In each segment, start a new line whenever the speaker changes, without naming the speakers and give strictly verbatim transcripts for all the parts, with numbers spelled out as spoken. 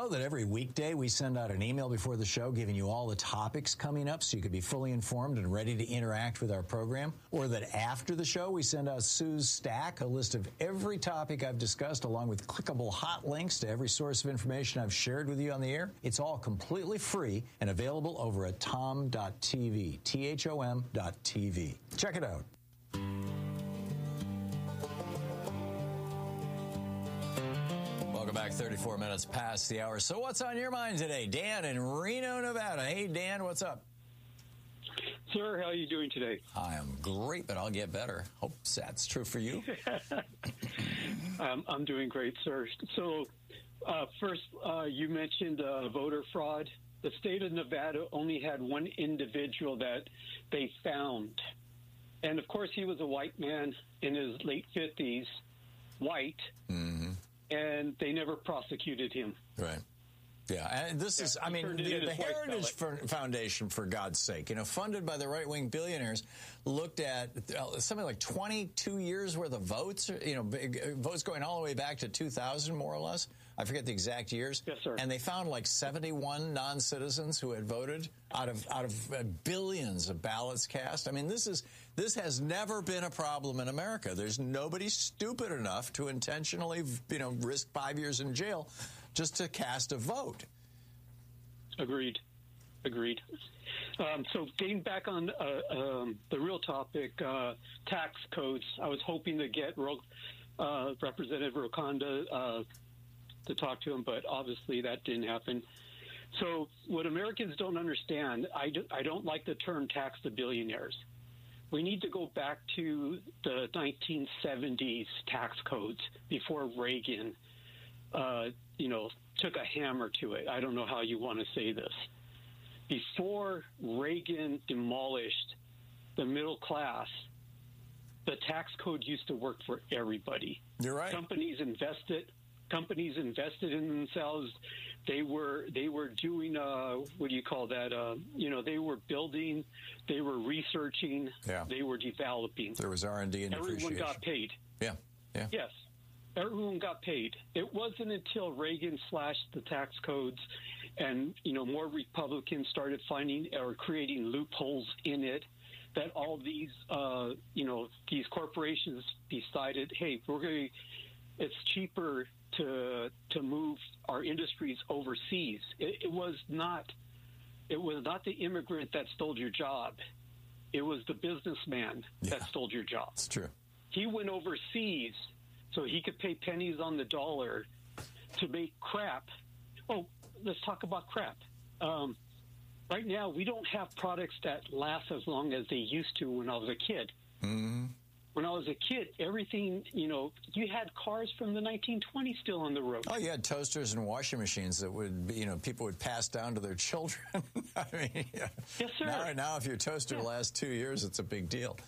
know that every weekday we send out an email before the show giving you all the topics coming up so you could be fully informed and ready to interact with our program? Or that after the show we send out Sue's Stack, a list of every topic I've discussed along with clickable hot links to every source of information I've shared with you on the air? It's all completely free and available over at tom dot t v, T H O M dot T V. Check it out. Welcome back, thirty-four minutes past the hour. So what's on your mind today? Dan in Reno, Nevada. Hey, Dan, what's up?
Sir, how are you doing today?
I am great, but I'll get better. Hope that's true for you.
um, I'm doing great, sir. So uh, first, uh, you mentioned uh, voter fraud. The state of Nevada only had one individual that they found. And, of course, he was a white man in his late fifties, white. Mm-hmm. And they never prosecuted him.
Right. Yeah, and this yeah, is, I mean, the, the Heritage Foundation, for God's sake, you know, funded by the right-wing billionaires, looked at something like twenty-two years worth of votes, you know, votes going all the way back to two thousand, more or less. I forget the exact years.
Yes, sir.
And they found like seventy-one non-citizens who had voted out of out of billions of ballots cast. I mean, this is this has never been a problem in America. There's nobody stupid enough to intentionally, you know, risk five years in jail just to cast a vote.
Agreed. Agreed. Um, so getting back on uh, um, the real topic, uh, tax codes, I was hoping to get uh, Representative Roconda uh, to talk to him, but obviously that didn't happen. So what Americans don't understand, I, do, I don't like the term tax the billionaires. We need to go back to the nineteen seventies tax codes before Reagan, uh, you know, took a hammer to it. I don't know how you want to say this. Before Reagan demolished the middle class, the tax code used to work for everybody.
You're right.
Companies invested. Companies invested in themselves. They were they were doing uh, what do you call that? Uh, you know, they were building, they were researching,
yeah.
they were developing.
There was R and D and
everyone got paid.
Yeah, yeah.
Yes, everyone got paid. It wasn't until Reagan slashed the tax codes, and you know more Republicans started finding or creating loopholes in it, that all these uh, you know these corporations decided, hey, we're going. It's cheaper to to move our industries overseas. It, it was not it was not the immigrant that stole your job. It was the businessman yeah. that stole your job.
It's true.
He went overseas so he could pay pennies on the dollar to make crap. Oh, let's talk about crap. Um, right now, we don't have products that last as long as they used to when I was a kid. Mm-hmm. When I was a kid, everything, you know, you had cars from the nineteen twenties still on the road.
Oh, you had toasters and washing machines that would, you know, people would pass down to their children. I mean, yeah.
Yes, sir.
Now, now, if your toaster yeah. lasts two years, it's a big deal.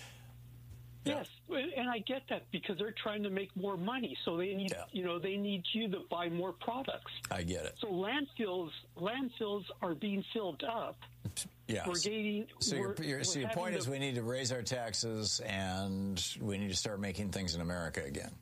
Yeah. Yes, and I get that because they're trying to make more money, so they need, yeah. you know, they need you to buy more products.
I get it.
So landfills, landfills are being filled up.
Yes.
We're getting,
so
we're,
your, your, so your point is we need to raise our taxes and we need to start making things in America again.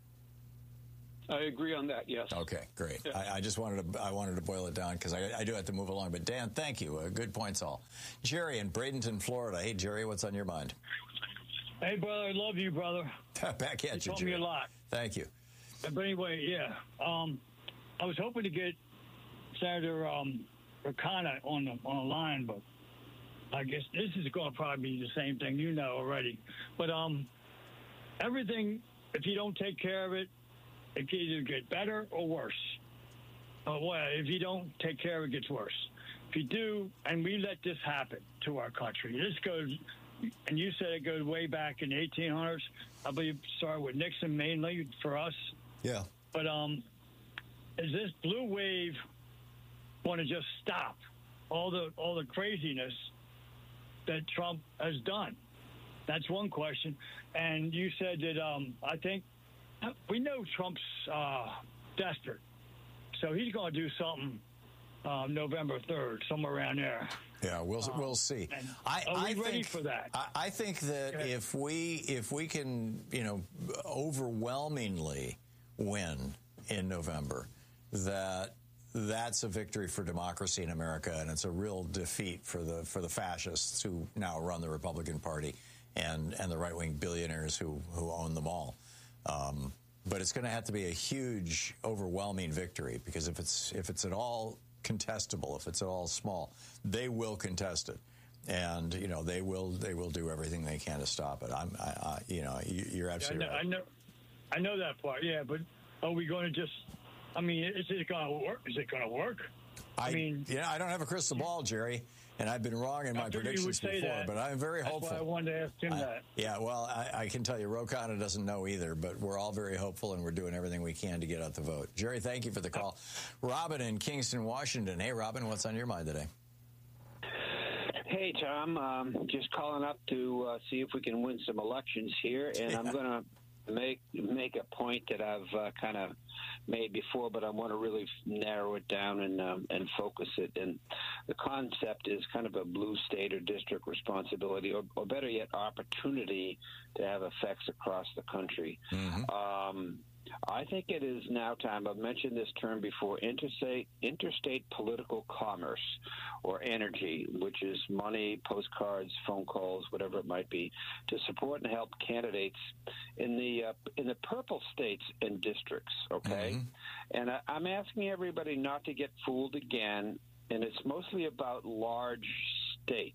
I agree on that, yes.
Okay, great. Yeah. I, I just wanted to I wanted to boil it down because I, I do have to move along. But, Dan, thank you. Uh, good points all. Jerry in Bradenton, Florida. Hey, Jerry, what's on your mind?
Hey, brother, I love you, brother.
Back at you,
you told
Jerry.
me a lot.
Thank you.
But anyway, yeah. Um, I was hoping to get Senator um, Roconda on the, on the line, but I guess this is going to probably be the same thing you know already. But um, everything, if you don't take care of it, it can either get better or worse. Uh, well, if you don't take care of it, it gets worse. If you do, and we let this happen to our country, this goes, and you said it goes way back in the eighteen hundreds. I believe it started with Nixon mainly for us.
Yeah.
But um, is this blue wave want to just stop all the all the craziness that Trump has done? That's one question. And you said that um, I think we know Trump's uh, desperate, so he's going to do something uh, November third, somewhere around there.
Yeah, we'll
um,
we'll see.
I, are we
I
ready
think,
for that?
I, I think that okay. if we if we can, you know, overwhelmingly win in November, that that's a victory for democracy in America, and it's a real defeat for the for the fascists who now run the Republican Party and and the right-wing billionaires who who own them all. Um, but it's going to have to be a huge, overwhelming victory, because if it's if it's at all contestable, if it's at all small, they will contest it, and you know they will they will do everything they can to stop it. I'm, I, I, you know, you, you're absolutely
yeah, I
right.
know, I know, I know that part. Yeah, but are we going to just? I mean, is it going to work? Is it going to work?
I,
I mean,
yeah, I don't have a crystal ball, Jerry, and I've been wrong in my predictions before,
that.
but I'm very
That's
hopeful.
That's why I wanted to ask him
I,
that.
Yeah, well, I, I can tell you, Ro Khanna doesn't know either, but we're all very hopeful, and we're doing everything we can to get out the vote. Jerry, thank you for the call. Robin in Kingston, Washington. Hey, Robin, what's on your mind today?
Hey, Tom. Um, just calling up to uh, see if we can win some elections here, and yeah. I'm going to make make a point that I've uh, kind of made before, but I want to really narrow it down and um, and focus it. And the concept is kind of a blue state or district responsibility, or, or better yet, opportunity to have effects across the country. Mm-hmm. Um, I think it is now time, I've mentioned this term before, interstate, interstate political commerce, or energy, which is money, postcards, phone calls, whatever it might be, to support and help candidates in the uh, in the purple states and districts, okay? Mm-hmm. And I, I'm asking everybody not to get fooled again, and it's mostly about large states.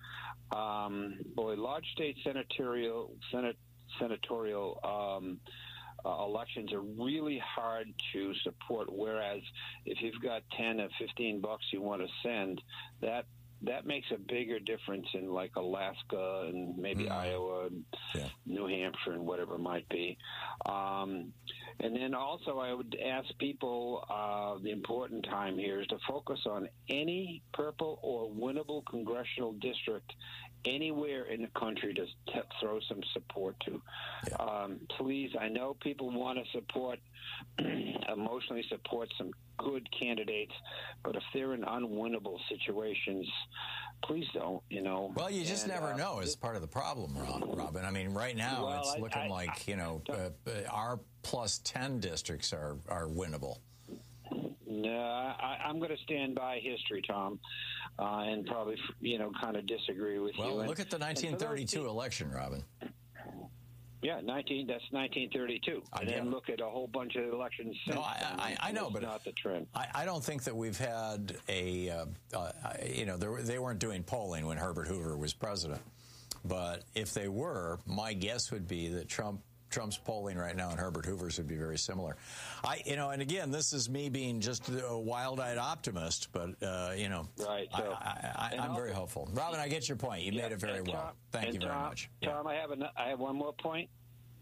Um, boy, large state senatorial, senat, senatorial um Uh, elections are really hard to support, whereas if you've got ten or fifteen bucks you want to send, that that makes a bigger difference in like Alaska and maybe mm. Iowa, and yeah. New Hampshire, and whatever it might be. Um, and then also I would ask people, uh, the important time here is to focus on any purple or winnable congressional district anywhere in the country to t- throw some support to. Yeah. Um, please, I know people want to support, emotionally support some good candidates, but if they're in unwinnable situations, please don't, you know.
Well, you just
and,
never
uh,
know is part of the problem, Robin. I mean, right now
well,
it's
I,
looking
I,
like,
I,
you know, uh, our plus ten districts are, are winnable.
No, I, I'm going to stand by history, Tom, uh, and probably, you know, kind of disagree with
well,
you.
Well,
and,
look at the nineteen thirty-two those, election, Robin.
Yeah, nineteen. That's nineteen thirty-two. And then
yeah.
look at a whole bunch of elections since.
No, I, I, I know, but
not the trend.
I, I don't think that we've had a, uh, uh, you know, there, they weren't doing polling when Herbert Hoover was president. But if they were, my guess would be that Trump. Trump's polling right now and Herbert Hoover's would be very similar. I, you know, and again, this is me being just a wild-eyed optimist, but uh, you know,
right. So,
I, I, I, I'm very hopeful. Robin, I get your point. You yeah, made it very
Tom,
well. Thank you very
Tom,
much.
Tom, yeah. I have a, I have one more point.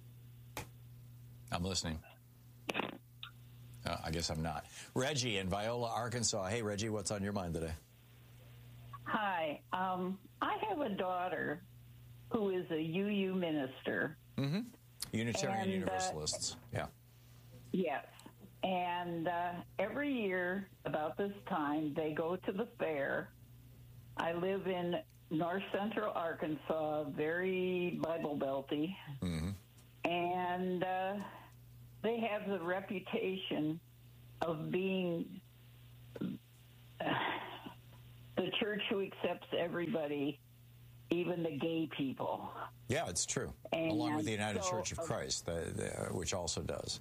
I'm listening. Uh, I guess I'm not. Reggie in Viola, Arkansas. Hey, Reggie, what's on your mind today?
Hi. Um, I have a daughter who is a U U minister.
Mm-hmm. Unitarian
and,
Universalists,
uh,
yeah.
Yes. And uh, every year about this time, they go to the fair. I live in north central Arkansas, very Bible belty. Mm-hmm. And uh, they have the reputation of being uh, the church who accepts everybody, even the gay people.
Yeah, it's true. And along with the United so, Church of Christ, the, the, which also does.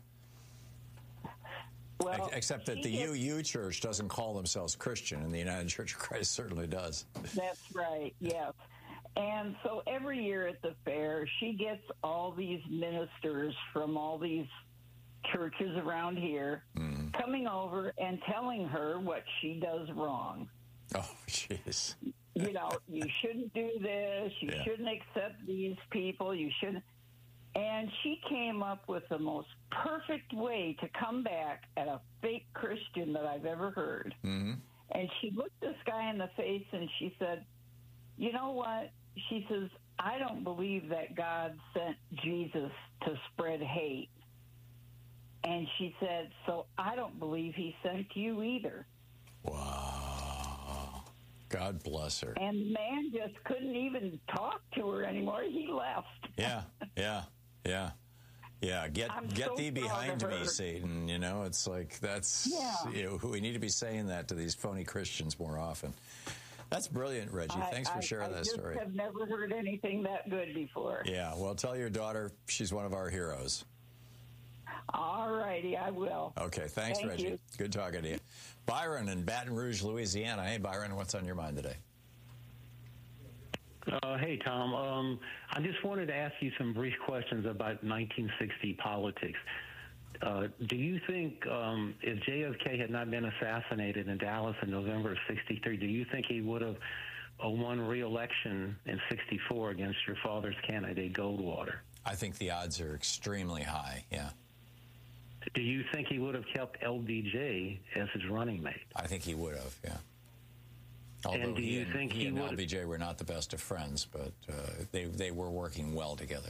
Well,
except that the U U Church doesn't call themselves Christian, and the United Church of Christ certainly does.
That's right, yes. And so every year at the fair, she gets all these ministers from all these churches around here mm. coming over and telling her what she does wrong.
Oh, jeez.
You know, you shouldn't do this. You yeah. shouldn't accept these people. You shouldn't. And she came up with the most perfect way to come back at a fake Christian that I've ever heard. Mm-hmm. And she looked this guy in the face and she said, you know what? She says, I don't believe that God sent Jesus to spread hate. And she said, so I don't believe he sent you either.
Wow. God bless her.
And the man just couldn't even talk to her anymore. He left.
Yeah, yeah, yeah. Yeah, get
I'm
get
so
thee behind
proud of
me,
her.
Satan. You know, it's like that's,
Yeah.
you know, we need to be saying that to these phony Christians more often. That's brilliant, Reggie.
I-
Thanks for
I-
sharing
I
that
just
story.
have never heard anything that good before.
Yeah, well, tell your daughter she's one of our heroes.
All righty, I will.
Okay, thanks,
Thank
Reggie.
you.
Good talking to you. Byron in Baton Rouge, Louisiana. Hey, Byron, what's on your mind today?
Uh, hey, Tom. Um, I just wanted to ask you some brief questions about nineteen sixty politics. Uh, do you think um, if J F K had not been assassinated in Dallas in November of sixty-three, do you think he would have uh, won re-election in sixty-four against your father's candidate, Goldwater?
I think the odds are extremely high, yeah.
Do you think he would have kept L B J as his running mate?
I think he would have, yeah. Although
And do
he
you
and,
think
he
he
and
would-
L B J were not the best of friends, but uh, they, they were working well together.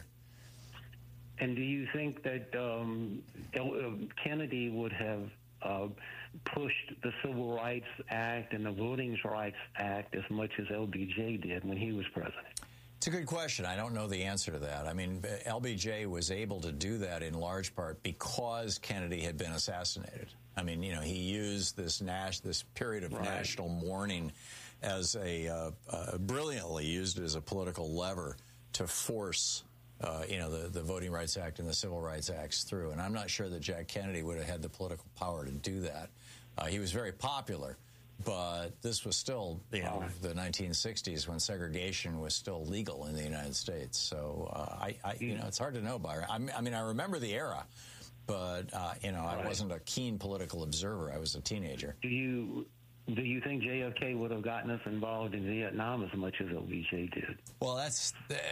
And do you think that um, L- uh, Kennedy would have uh, pushed the Civil Rights Act and the Voting Rights Act as much as L B J did when he was president?
It's a good question. I don't know the answer to that. I mean, L B J was able to do that in large part because Kennedy had been assassinated. I mean, you know, he used this Nash, this period of
Right.
national mourning as a uh, uh, brilliantly used it as a political lever to force, uh, you know, the, the Voting Rights Act and the Civil Rights Acts through. And I'm not sure that Jack Kennedy would have had the political power to do that. Uh, he was very popular. But this was still, you know, the nineteen sixties when segregation was still legal in the United States. So, uh, I, I, you know, it's hard to know, Byron. I mean, I, mean, I remember the era, but, uh, you know, I
Right.
wasn't a keen political observer. I was a teenager.
Do you do you think J F K would have gotten us involved in Vietnam as much as L B J did?
Well, that's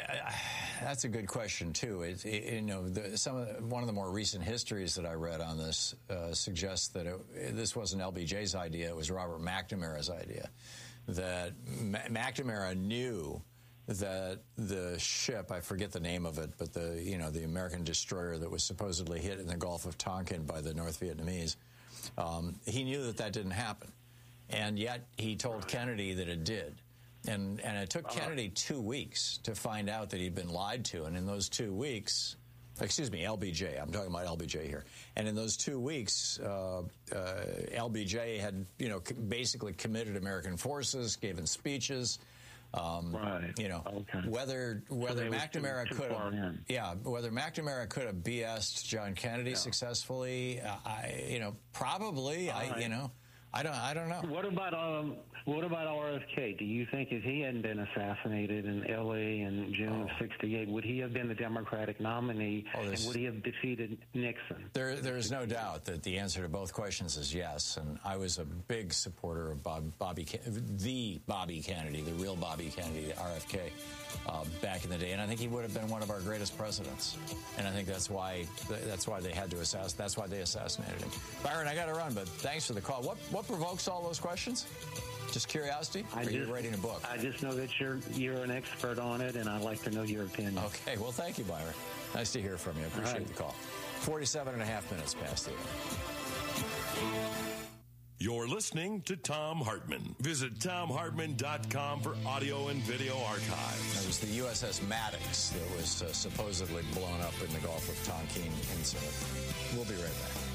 that's a good question too. It, it, you know, the, some of the, one of the more recent histories that I read on this uh, suggests that it, this wasn't L B J's idea; it was Robert McNamara's idea. That M- McNamara knew that the ship—I forget the name of it—but the you know the American destroyer that was supposedly hit in the Gulf of Tonkin by the North Vietnamese. Um, he knew that that didn't happen, and yet he told Kennedy that it did. And and it took Kennedy two weeks to find out that he'd been lied to. And in those two weeks, excuse me, L B J, I'm talking about L B J here. And in those two weeks, uh, uh, L B J had, you know, basically committed American forces, given speeches. Um,
Right.
You know,
Okay.
whether whether
they were
McNamara
too- too
could
far
have,
in.
yeah, whether McNamara could have B S'd John Kennedy successfully, uh, I, you know, probably, I,
right.
you know, I don't, I don't know.
What about um, what about R F K? Do you think if he hadn't been assassinated in L A in June of sixty-eight, would he have been the Democratic nominee,
Oh,
and
this-
would he have defeated Nixon?
There, there is no doubt that the answer to both questions is yes, and I was a big supporter of Bob, Bobby, the Bobby Kennedy, the real Bobby Kennedy, the R F K, uh, back in the day, and I think he would have been one of our greatest presidents, and I think that's why that's why they had to assassinate. That's why they assassinated him. Byron, I got to run, but thanks for the call. What what provokes all those questions? Just curiosity?
I
or
just,
you're writing a book?
I just know that you're you're an expert on it, and I'd like to know your opinion.
Okay, well, thank you, Byron. Nice to hear from you. I appreciate
right.
the call. forty-seven and a half minutes past the hour.
You're listening to Thom Hartmann. Visit Thom Hartmann dot com for audio and video archives.
It was the U S S Maddox that was uh, supposedly blown up in the Gulf of Tonkin incident. We'll be right back.